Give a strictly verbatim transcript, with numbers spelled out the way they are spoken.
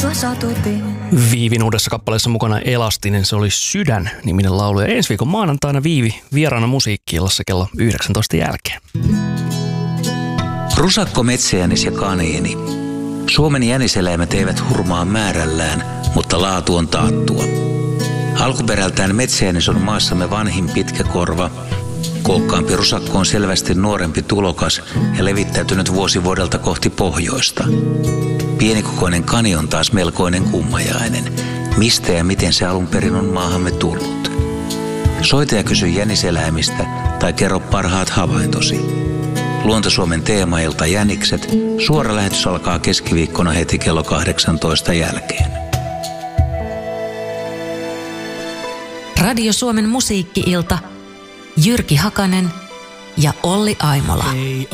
sua satutin. Viivin uudessa kappaleessa mukana Elastinen, se oli Sydän-niminen laulu. Ja ensi viikon maanantaina Viivi vieraana Musiikki-illassa kello yhdeksäntoista jälkeen. Rusakko, metsäjänis ja kaniini. Suomen jäniseläimet eivät hurmaa määrällään, mutta laatu on taattua. Alkuperältään metsäjänis on maassamme vanhin pitkäkorva. Kookkaampi rusakko on selvästi nuorempi tulokas ja levittäytynyt vuosi vuodelta kohti pohjoista. Pienikokoinen kani on taas melkoinen kummajainen. Mistä ja miten se alun perin on maahamme tullut? Soita ja kysy jäniseläimistä tai kerro parhaat havaintosi. Luonto-Suomen teemailta Jänikset. Suora lähetys alkaa keskiviikkona heti kello kahdeksantoista jälkeen. Radio Suomen musiikki-ilta. Jyrki Hakanen ja Olli Aimola.